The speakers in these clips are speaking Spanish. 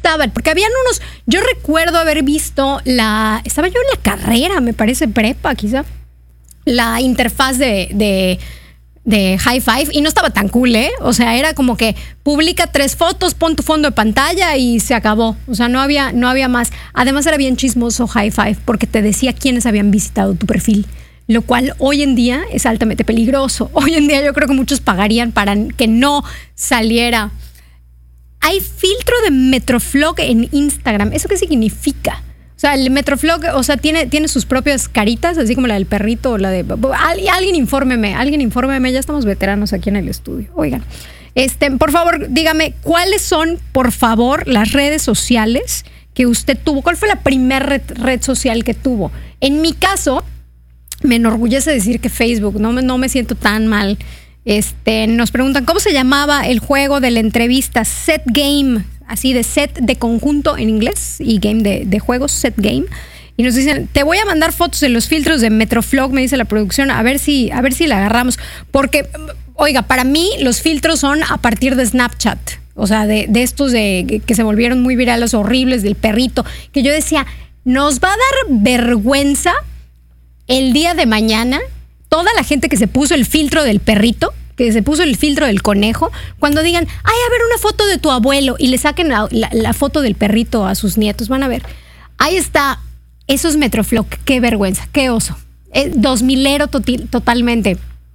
estaba, porque habían unos, yo recuerdo haber visto estaba yo en la carrera, me parece prepa quizá, la interfaz de High Five, y no estaba tan cool, ¿eh? O sea, era como que publica 3 fotos, pon tu fondo de pantalla y se acabó. O sea, no había más. Además era bien chismoso High Five porque te decía quiénes habían visitado tu perfil, lo cual hoy en día es altamente peligroso. Hoy en día yo creo que muchos pagarían para que no saliera. Hay filtro de Metroflog en Instagram. ¿Eso qué significa? O sea, el Metroflog, o sea, tiene sus propias caritas, así como la del perrito o la de... Alguien infórmeme, ya estamos veteranos aquí en el estudio. Oigan, por favor, dígame, ¿cuáles son, por favor, las redes sociales que usted tuvo? ¿Cuál fue la primera red social que tuvo? En mi caso, me enorgullece decir que Facebook, no me siento tan mal. Nos preguntan, ¿cómo se llamaba el juego de la entrevista? Set Game, así de set de conjunto en inglés y game de juegos, Set Game. Y nos dicen, te voy a mandar fotos de los filtros de Metroflog, me dice la producción, a ver si la agarramos. Porque, oiga, para mí los filtros son a partir de Snapchat. O sea, de estos que se volvieron muy virales, horribles, del perrito, que yo decía, nos va a dar vergüenza el día de mañana toda la gente que se puso el filtro del perrito, que se puso el filtro del conejo, cuando digan, ay, a ver una foto de tu abuelo, y le saquen la foto del perrito a sus nietos, van a ver. Ahí está, eso es Metroflog, qué vergüenza, qué oso. 2000ero totalmente.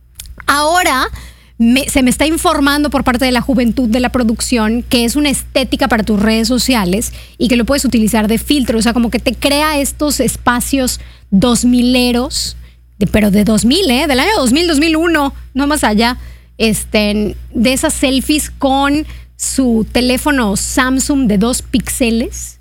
Ahora se me está informando por parte de la juventud de la producción que es una estética para tus redes sociales y que lo puedes utilizar de filtro, o sea, como que te crea estos espacios 2000eros, pero de 2000, del año 2000, 2001, no más allá, de esas selfies con su teléfono Samsung de 2 píxeles.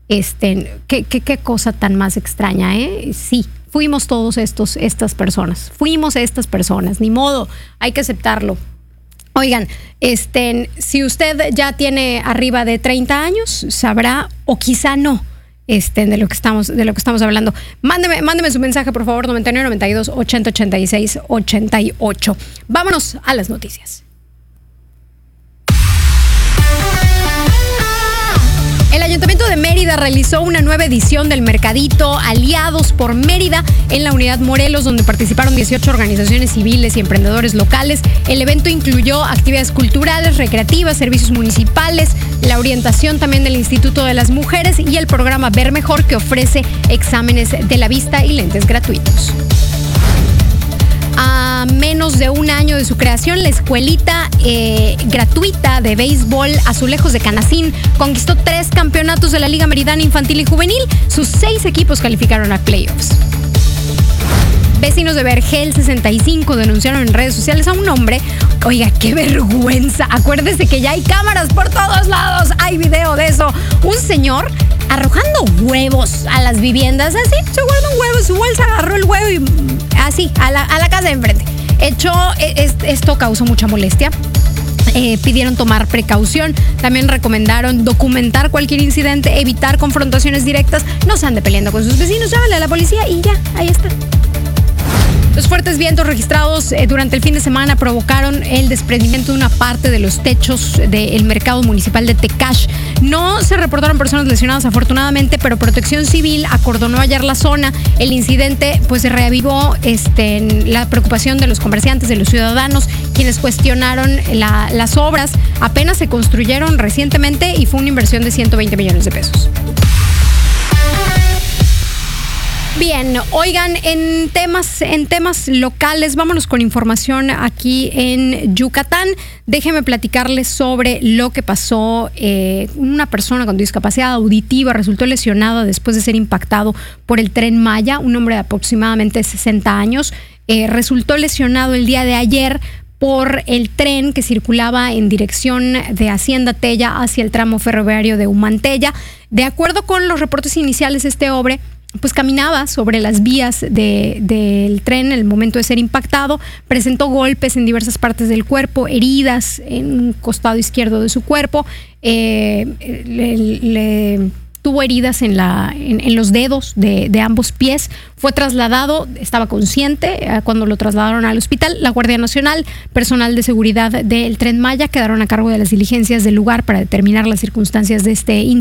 Qué cosa tan más extraña, ¿eh? Sí, fuimos todos estas personas, ni modo, hay que aceptarlo. Oigan, si usted ya tiene arriba de 30 años, sabrá, o quizá no, de lo que estamos hablando. Mándeme su mensaje, por favor, 99 92 80 86 88. Vámonos a las noticias. El Ayuntamiento de Mérida realizó una nueva edición del Mercadito Aliados por Mérida en la Unidad Morelos, donde participaron 18 organizaciones civiles y emprendedores locales. El evento incluyó actividades culturales, recreativas, servicios municipales, la orientación también del Instituto de las Mujeres y el programa Ver Mejor, que ofrece exámenes de la vista y lentes gratuitos. A menos de un año de su creación, la escuelita gratuita de béisbol Azulejos de Canacín conquistó 3 campeonatos de la Liga Meridana Infantil y Juvenil. Sus 6 equipos calificaron a playoffs. Vecinos de Vergel 65 denunciaron en redes sociales a un hombre. Oiga, qué vergüenza. Acuérdese que ya hay cámaras por todos lados. Hay video de eso. Un señor arrojando huevos a las viviendas. Así, se guarda un huevo en su bolsa, agarró el huevo y así, a la casa de enfrente. Esto causó mucha molestia. Pidieron tomar precaución. También recomendaron documentar cualquier incidente, evitar confrontaciones directas. No se ande peleando con sus vecinos, llámale a la policía y ya, ahí está. Los fuertes vientos registrados durante el fin de semana provocaron el desprendimiento de una parte de los techos del mercado municipal de Tecash. No se reportaron personas lesionadas afortunadamente, pero Protección Civil acordonó ayer la zona. El incidente pues se reavivó la preocupación de los comerciantes, de los ciudadanos, quienes cuestionaron las obras. Apenas se construyeron recientemente y fue una inversión de 120 millones de pesos. Bien, oigan, en temas locales, vámonos con información aquí en Yucatán. Déjenme platicarles sobre lo que pasó. Una persona con discapacidad auditiva resultó lesionada después de ser impactado por el Tren Maya. Un hombre de aproximadamente 60 años resultó lesionado el día de ayer por el tren que circulaba en dirección de Hacienda Tella hacia el tramo ferroviario de Humantella. De acuerdo con los reportes iniciales, este hombre pues caminaba sobre las vías del tren en el momento de ser impactado, presentó golpes en diversas partes del cuerpo, heridas en un costado izquierdo de su cuerpo, tuvo heridas en los dedos de ambos pies. Fue trasladado, estaba consciente cuando lo trasladaron al hospital. La Guardia Nacional, personal de seguridad del Tren Maya quedaron a cargo de las diligencias del lugar para determinar las circunstancias de este incidente.